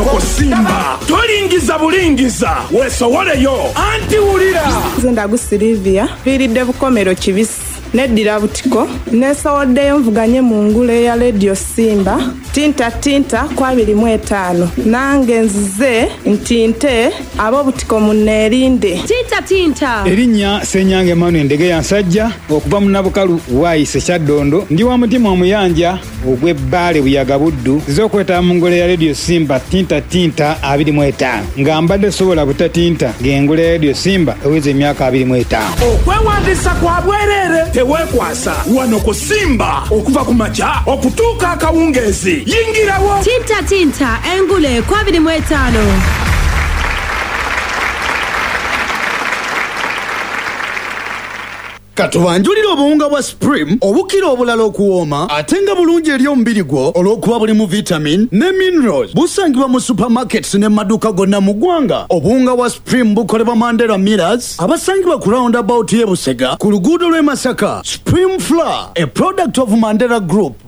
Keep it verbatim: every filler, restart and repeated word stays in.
Wanoko Simba tolingiza bulingiza wesowoleyo anti wulira Zendagu Silivia viridde bukomero kibisi neddira butiko nesowoddeyo nvuganye mu ngule ya Radio Simba tinta tinta kwa abiri mu etaano nange nzize ntinte abo butiko munneerinde tinta tinta erinnya Senyange Emmanuel Ndege yansajja okuva mu Nabukalu Waise Kyaddondo ndi wa mutima omuyanja ogw'ebbaale Buyaga Buddu z'okwetaba mu ngule ya Radio Simba tinta tinta abiri mu etaano nga mbadde sobola butatinta ng'engule ya Radio Simba eweza emyaka abiri mu etaano okwewandiisa kwa bwerere teweekwasa Wanoko Simba okuva ku makya okutuuka akawungeezi yingirawo tinta tinta engule kwa abiri mu etaano. Katubanjulira obuwunga bwa Supreme obukira obulala okuwooma ate nga bulungi eri omubiri gwo olw'okuba bulimu vitamin ne minerals busangibwa mu supermarkets ne maduuka gonna mu ggwanga. Obuwunga bwa Supreme bukolebwa Mandela Millers abasangibwa ku roundabout y'e Busega ku luguudo lw'e Masaka. Supreme Flour, a product of Mandela Group,